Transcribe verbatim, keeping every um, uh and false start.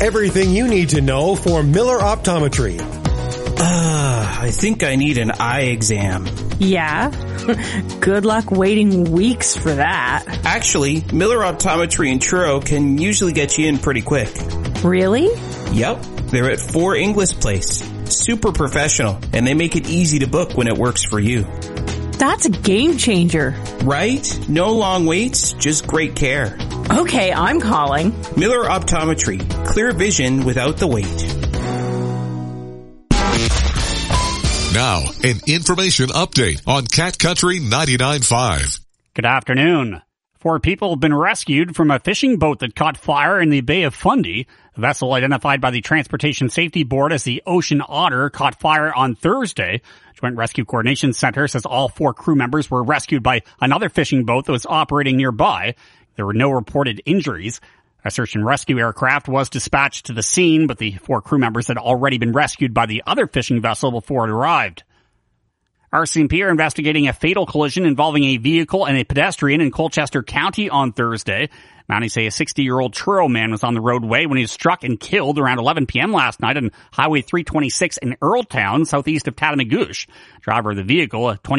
Everything you need to know for Miller Optometry. Ah, uh, I think I need an eye exam. Yeah? Good luck waiting weeks for that. Actually, Miller Optometry in Truro can usually get you in pretty quick. Really? Yep. They're at four Inglis Place. Super professional, and they make it easy to book when it works for you. That's a game changer. Right? No long waits, just great care. Okay, I'm calling. Miller Optometry. Clear vision without the wait. Now, an information update on Cat Country ninety-nine point five. Good afternoon. Four people have been rescued from a fishing boat that caught fire in the Bay of Fundy. The vessel, identified by the Transportation Safety Board as the Ocean Otter, caught fire on Thursday. Joint Rescue Coordination Center says all four crew members were rescued by another fishing boat that was operating nearby. There were no reported injuries. A search and rescue aircraft was dispatched to the scene, but the four crew members had already been rescued by the other fishing vessel before it arrived. R C M P are investigating a fatal collision involving a vehicle and a pedestrian in Colchester County on Thursday. Mounties say a sixty-year-old Truro man was on the roadway when he was struck and killed around eleven p.m. last night on Highway three twenty-six in Earltown, southeast of Tatamagouche. Driver of the vehicle, a twenty